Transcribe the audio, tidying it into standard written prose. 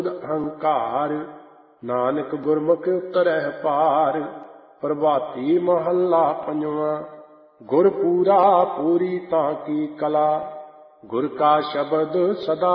ਅਹੰਕਾਰ, ਨਾਨਕ ਗੁਰਮੁਖ ਉਤਰਹਿ ਪਾਰ। ਪ੍ਰਭਾਤੀ ਮਹੱਲਾ ਪੰਜਵਾਂ। ਗੁਰ ਪੂਰਾ ਪੂਰੀ ਤਾਂ ਕੀ ਕਲਾ, ਗੁਰ ਕਾ ਸ਼ਬਦ ਸਦਾ